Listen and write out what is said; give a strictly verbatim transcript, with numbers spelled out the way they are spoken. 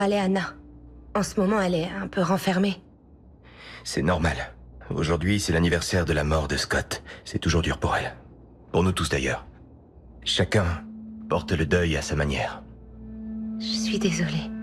Allez, Anna. En ce moment, elle est un peu renfermée. C'est normal. Aujourd'hui, c'est l'anniversaire de la mort de Scott. C'est toujours dur pour elle. Pour nous tous d'ailleurs. Chacun porte le deuil à sa manière. Je suis désolée.